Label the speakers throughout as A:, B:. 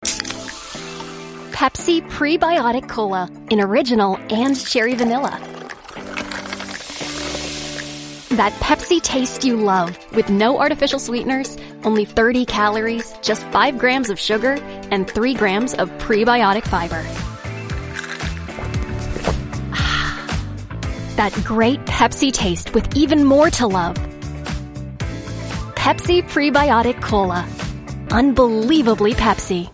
A: Pepsi Prebiotic Cola in original and cherry vanilla. That Pepsi taste you love with no artificial sweeteners, only 30 calories, just 5 grams of sugar, and 3 grams of prebiotic fiber. That great Pepsi taste with even more to love. Pepsi Prebiotic Cola. Unbelievably Pepsi.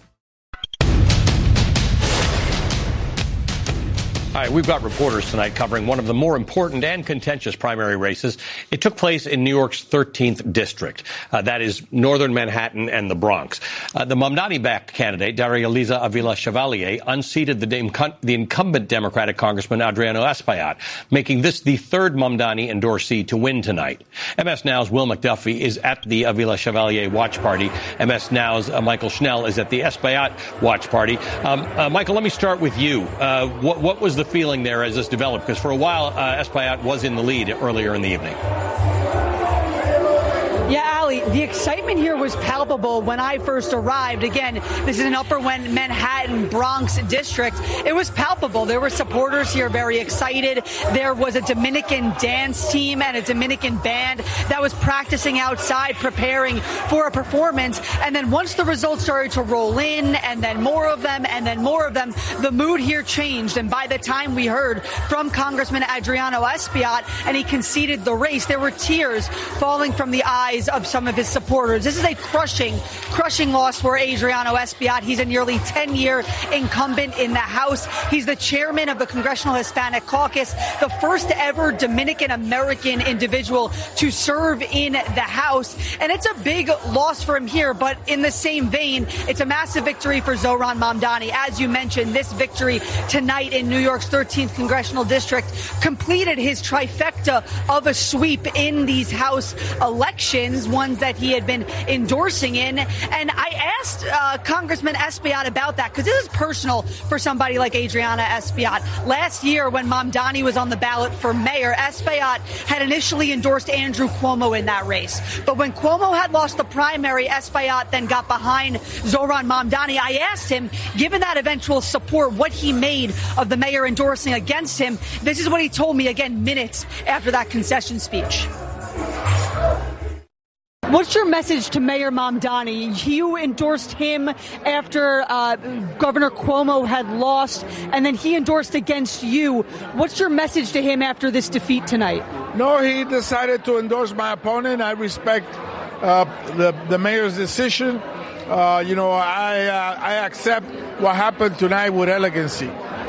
B: All right, we've got reporters tonight covering one of the more important and contentious primary races. It took place in New York's 13th district. That is northern Manhattan and the Bronx. The Mamdani-backed candidate, Darya-Liza Avila-Chevalier, unseated the incumbent Democratic Congressman Adriano Espaillat, making this the third Mamdani endorsee to win tonight. MS Now's Will McDuffie is at the Avila-Chevalier watch party. MS Now's Michael Schnell is at the Espaillat watch party. Michael, let me start with you. What was the feeling there as this developed? Because for a while, Espaillat was in the lead earlier in the evening.
C: Yeah, Ali, the excitement here was palpable when I first arrived. Again, this is an Upper Manhattan Bronx district. It was palpable. There were supporters here very excited. There was a Dominican dance team and a Dominican band that was practicing outside, preparing for a performance. And then once the results started to roll in, and then more of them, and then more of them, the mood here changed. And by the time we heard from Congressman Adriano Espaillat and he conceded the race, there were tears falling from the eyes of some of his supporters. This is a crushing loss for Adriano Espaillat. He's a nearly 10-year incumbent in the House. He's the chairman of the Congressional Hispanic Caucus, the first ever Dominican-American individual to serve in the House. And it's a big loss for him here, but in the same vein, it's a massive victory for Zohran Mamdani. As you mentioned, this victory tonight in New York's 13th Congressional District completed his trifecta of a sweep in these House elections, ones that he had been endorsing in. And I asked Congressman Espaillat about that because this is personal for somebody like Adriana Espaillat. Last year, when Mamdani was on the ballot for mayor, Espaillat had initially endorsed Andrew Cuomo in that race. But when Cuomo had lost the primary, Espaillat then got behind Zohran Mamdani. I asked him, given that eventual support, what he made of the mayor endorsing against him. This is what he told me, again, minutes after that concession speech. What's your message to Mayor Mamdani? You endorsed him after Governor Cuomo had lost, and then he endorsed against you. What's your message to him after this defeat tonight?
D: No, he decided to endorse my opponent. I respect the mayor's decision. I accept what happened tonight with elegancy.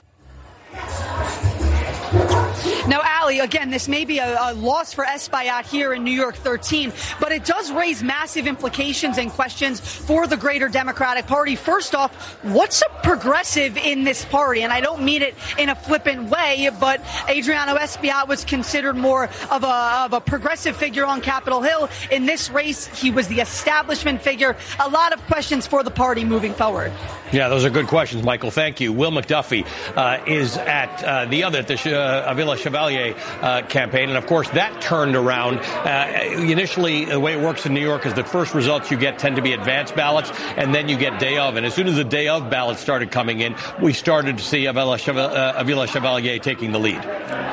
C: Now, Ali, again, this may be a loss for Espaillat here in New York 13, but it does raise massive implications and questions for the greater Democratic Party. First off, what's a progressive in this party? And I don't mean it in a flippant way, but Adriano Espaillat was considered more of a progressive figure on Capitol Hill. In this race, he was the establishment figure. A lot of questions for the party moving forward.
B: Yeah, those are good questions, Michael. Thank you. Will McDuffie is at the Avila Chevalier campaign. And, of course, that turned around. Initially, the way it works in New York is the first results you get tend to be advance ballots, and then you get day of. And as soon as the day of ballots started coming in, we started to see Avila Chevalier taking the lead.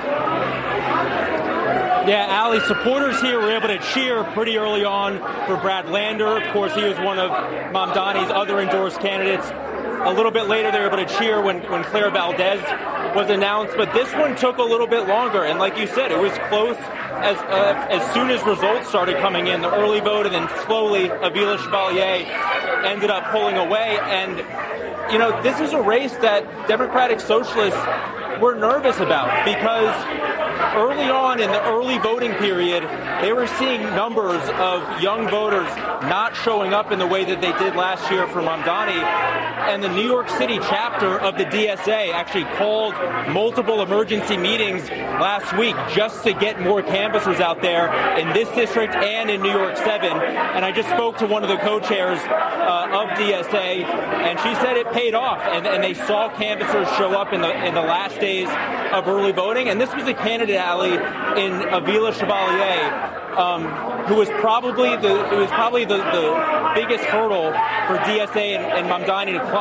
E: Yeah, Ali, supporters here were able to cheer pretty early on for Brad Lander. Of course, he was one of Mamdani's other endorsed candidates. A little bit later, they were able to cheer when Claire Valdez was announced. But this one took a little bit longer. And like you said, it was close as soon as results started coming in. The early vote, and then slowly Avila Chevalier ended up pulling away. And, you know, this is a race that Democratic Socialists were nervous about because early on in the early voting period, they were seeing numbers of young voters not showing up in the way that they did last year for Mamdani. And the New York City chapter of the DSA actually called multiple emergency meetings last week just to get more canvassers out there in this district and in New York 7. And I just spoke to one of the co-chairs of DSA, and she said it paid off. And they saw canvassers show up in the last days of early voting. And this was a candidate, Ali, in Avila Chevalier, who was probably the biggest hurdle for DSA and Mamdani to climb.